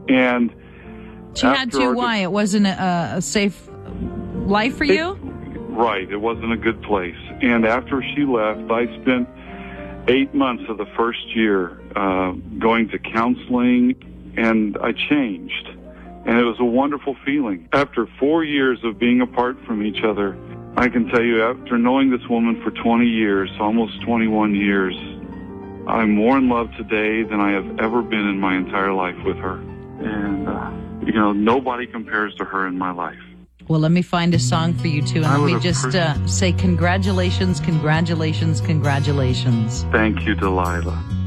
And she had to. Why? It wasn't a safe life for you? Right. It wasn't a good place. And after she left, I spent 8 months of the first year going to counseling, and I changed. And it was a wonderful feeling. After 4 years of being apart from each other, I can tell you, after knowing this woman for 20 years, almost 21 years, I'm more in love today than I have ever been in my entire life with her. And, nobody compares to her in my life. Well, let me find a song for you, too, and let me just say congratulations, congratulations, congratulations. Thank you, Delilah.